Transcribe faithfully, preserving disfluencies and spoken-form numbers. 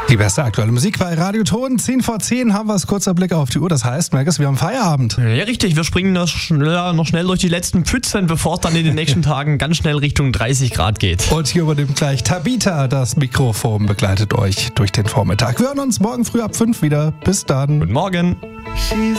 Die beste aktuelle Musik bei Radio Ton. zehn vor zehn haben wir es, kurzer Blick auf die Uhr. Das heißt, Marcus, wir haben Feierabend. Ja, richtig. Wir springen noch schnell, noch schnell durch die letzten Pfützen, bevor es dann in den nächsten Tagen ganz schnell Richtung dreißig Grad geht. Und hier übernimmt gleich Tabita das Mikrofon, begleitet euch durch den Vormittag. Wir hören uns morgen früh ab fünf wieder. Bis dann. Guten Morgen. She's